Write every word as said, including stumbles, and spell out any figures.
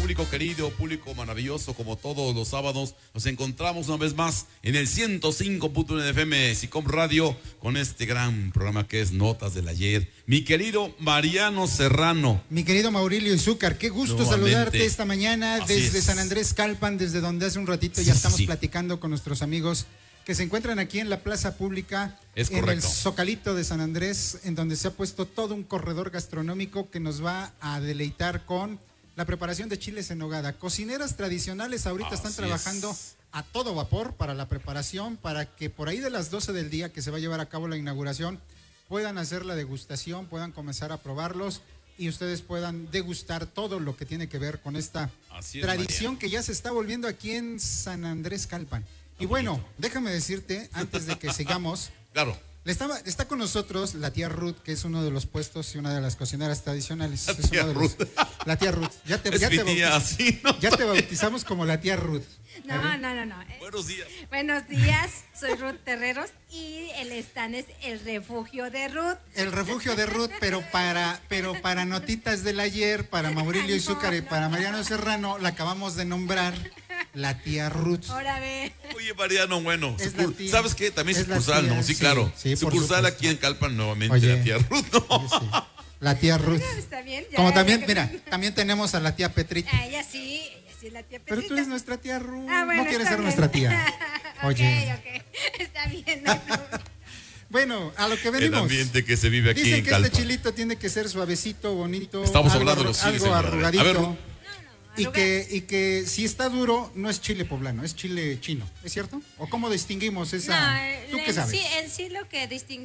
público querido, público maravilloso, como todos los sábados, nos encontramos una vez más en el ciento cinco punto uno de F M SICOM Radio con este gran programa que es Notas del Ayer. Mi querido Mariano Serrano. Mi querido Maurilio Izúcar, qué gusto Nuevamente. saludarte esta mañana Así desde es. San Andrés Calpan, desde donde hace un ratito Sí, ya sí, estamos sí. platicando con nuestros amigos que se encuentran aquí en la plaza pública, Es en el correcto. Zocalito de San Andrés, en donde se ha puesto todo un corredor gastronómico que nos va a deleitar con la preparación de chiles en nogada. Cocineras tradicionales ahorita están Así trabajando es. a todo vapor para la preparación, para que por ahí de las doce del día que se va a llevar a cabo la inauguración, puedan hacer la degustación, puedan comenzar a probarlos y ustedes puedan degustar todo lo que tiene que ver con esta Así es, tradición Mariano. que ya se está volviendo aquí en San Andrés Calpan. Y Está bueno, bonito. déjame decirte, antes de que sigamos, Claro. le estaba, está con nosotros la tía Ruth, que es uno de los puestos y una de las cocineras tradicionales. La Es tía uno de los- Ruth. la tía Ruth. Ya te, Es ya mi te tía, bautiz- así, ¿no? ya te bautizamos como la tía Ruth. No, no, no, no. Eh, Buenos días. Buenos días, soy Ruth Terreros y el stand es el refugio de Ruth. El refugio de Ruth, pero para, pero para notitas del ayer, para Maurilio Ay, Izúcar y no, para no. Mariano Serrano, la acabamos de nombrar la tía Ruth. Ahora ve. Oye, Mariano, bueno, Es sucur- la tía. ¿sabes qué? También Es la sucursal, tía, ¿no? Sí, sí, claro. sí, por Sucursal supuesto. aquí en Calpan nuevamente, Oye. la tía Ruth, ¿no? Sí, sí. La tía Ruth. Está bien. Ya, Como ya también, que- mira, también tenemos a la tía Petrita. Ah, ella sí, ella sí es la tía Pero Petrita. tú eres nuestra tía Ruth. Ah, bueno, no quieres está ser bien. nuestra tía. Oye. Ok, ok. Está bien. no hay problema. Bueno, a lo que El venimos. ambiente que se vive aquí Dicen en que Calpan. este chilito tiene que ser suavecito, bonito. Estamos algo hablando de arru- los chiles, Algo señora. arrugadito. A ver, Ruth. No, no, Y arruga- que, y que si está duro, no es chile poblano, es chile chino. ¿Es cierto? ¿O cómo distinguimos esa? No, ¿Tú en qué sabes? sí, en sí lo que distingue